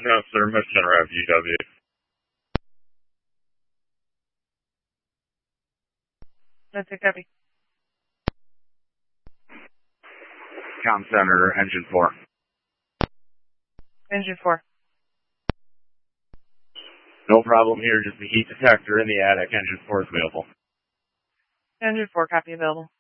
No, sir. Mission Center at GW. That's a copy. Comm Center, Engine 4. Engine 4. No problem here, just the heat detector in the attic. Engine 4 is available. Engine 4, copy available.